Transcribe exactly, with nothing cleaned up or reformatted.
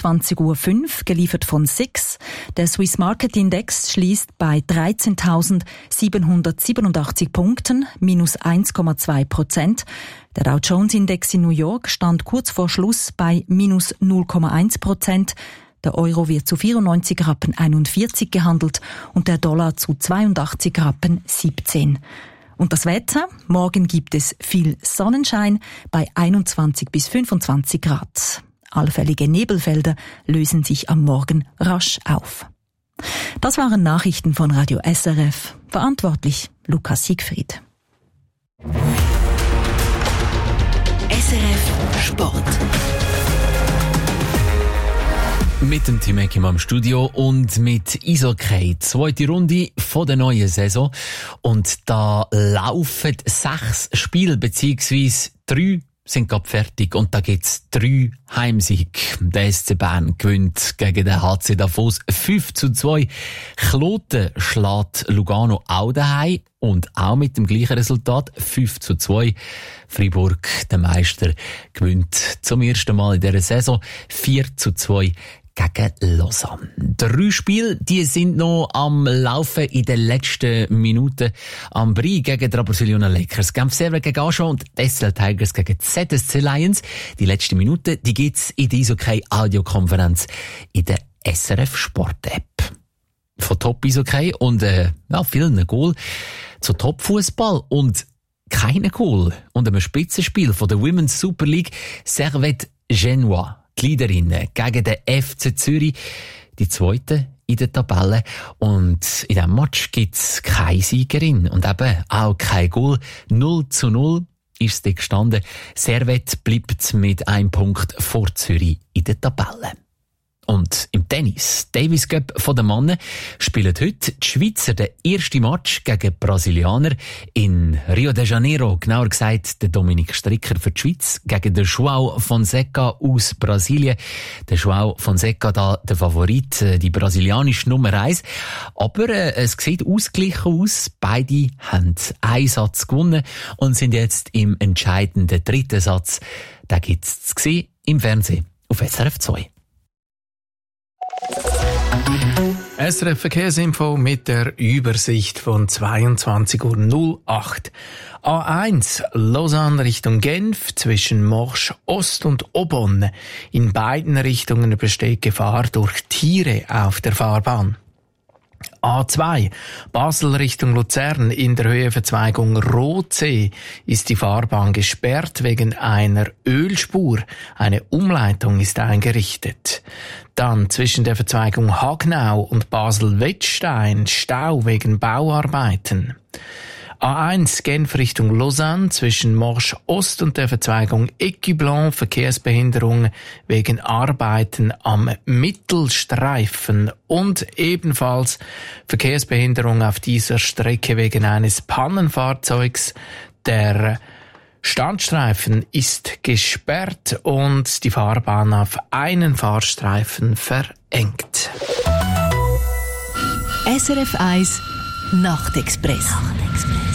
einundzwanzig Uhr fünf, geliefert von S I X. Der Swiss Market Index schließt bei dreizehntausendsiebenhundertsiebenundachtzig Punkten, minus eins Komma zwei Prozent. Der Dow Jones Index in New York stand kurz vor Schluss bei minus null Komma eins Prozent. Der Euro wird zu vierundneunzig Rappen einundvierzig gehandelt und der Dollar zu zweiundachtzig Rappen siebzehn. Und das Wetter? Morgen gibt es viel Sonnenschein bei einundzwanzig bis fünfundzwanzig Grad. Allfällige Nebelfelder lösen sich am Morgen rasch auf. Das waren Nachrichten von Radio S R F. Verantwortlich Lukas Siegfried. S R F Sport. Mit dem Tim Eckim am Studio und mit Eishockey. Zweite Runde von der neuen Saison. Und da laufen sechs Spiele, beziehungsweise drei sind gerade fertig. Und da gibt's drei Heimsiege. Der S C Bern gewinnt gegen den H C Davos fünf zu zwei. Kloten schlägt Lugano auch daheim. Und auch mit dem gleichen Resultat, fünf zu zwei. Freiburg, der Meister, gewinnt zum ersten Mal in dieser Saison vier zu zwei. Gegen Lausanne. Drei Spiele, die sind noch am Laufen in den letzten Minuten. Am Brie gegen die Rapperswil-Jona Lakers, Genf Servette gegen Agen und die S L Tigers gegen die Z S C Lions. Die letzten Minuten, die gibt's in der Eishockey Audiokonferenz in der S R F Sport App. Von Top Eishockey und äh, ja, vielen Goal zu Top Fußball und keine Goal und einem Spitzenspiel von der Women's Super League Servette Genua. Die Leaderinnen gegen den F C Zürich, die zweite in der Tabelle. Und in diesem Match gibt's keine Siegerin und eben auch kein Goal. null zu null ist es gestanden. Servette bleibt mit einem Punkt vor Zürich in der Tabelle. Und im Tennis, Davis Cup von den Mannen, spielen heute die Schweizer den ersten Match gegen die Brasilianer in Rio de Janeiro. Genauer gesagt, der Dominik Stricker für die Schweiz gegen den João Fonseca aus Brasilien. Der João Fonseca da der Favorit, die brasilianische Nummer eins. Aber äh, es sieht ausgeglichen aus. Beide haben einen Satz gewonnen und sind jetzt im entscheidenden dritten Satz. Da gibt's zu sehen im Fernsehen auf S R F zwei. S R F Verkehrsinfo mit der Übersicht von zweiundzwanzig Uhr null acht. A eins Lausanne Richtung Genf zwischen Morsch Ost und Aubonne. In beiden Richtungen besteht Gefahr durch Tiere auf der Fahrbahn. A zwei Basel Richtung Luzern in der Höhenverzweigung Rotsee ist die Fahrbahn gesperrt wegen einer Ölspur. Eine Umleitung ist eingerichtet. Dann zwischen der Verzweigung Hagnau und Basel-Wettstein Stau wegen Bauarbeiten. A eins Genf Richtung Lausanne zwischen Morsch Ost und der Verzweigung Ecublon Verkehrsbehinderung wegen Arbeiten am Mittelstreifen und ebenfalls Verkehrsbehinderung auf dieser Strecke wegen eines Pannenfahrzeugs. Der Standstreifen ist gesperrt und die Fahrbahn auf einen Fahrstreifen verengt. S R F eins Nachtexpress. Nachtexpress.